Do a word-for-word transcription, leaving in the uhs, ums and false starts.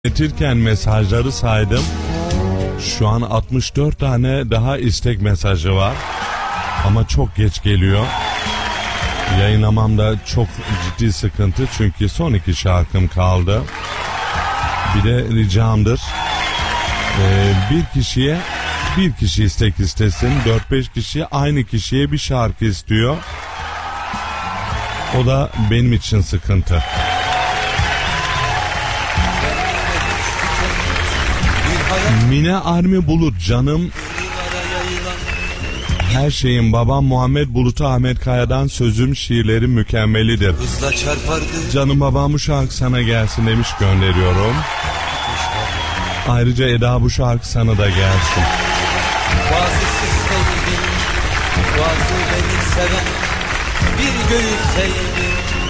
Iletirken mesajları saydım. Şu an altmış dört tane daha istek mesajı var. Ama çok geç geliyor. Yayınlamamda çok ciddi sıkıntı çünkü son iki şarkım kaldı. Bir de ricamdır. Ee, bir kişiye bir kişi istek istesin. dört beş kişi aynı kişiye bir şarkı istiyor. O da benim için sıkıntı. Mine Armi Bulut canım. Her şeyin babam Muhammed Bulut'a Ahmet Kaya'dan sözüm şiirleri mükemmelidir. Canım babam bu şarkı sana gelsin demiş, gönderiyorum. Ayrıca Eda bu şarkı sana da gelsin. Bazısız sevdim, bazı beni seven bir göğüs sevdim.